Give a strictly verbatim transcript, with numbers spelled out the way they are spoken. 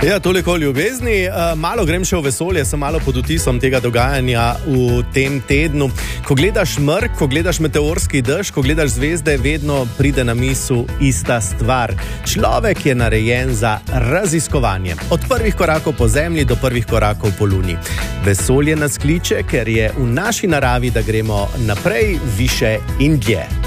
Ja, toliko o ljubezni. Malo grem še v vesolje, sem malo pod vtisom tega dogajanja v tem tednu. Ko gledaš mrk, ko gledaš meteorski dež, ko gledaš zvezde, vedno pride na misel ista stvar. Človek je narejen za raziskovanje. Od prvih korakov po Zemlji do prvih korakov po Luni. Vesolje nas kliče, ker je v naši naravi, da gremo naprej, više in dlje.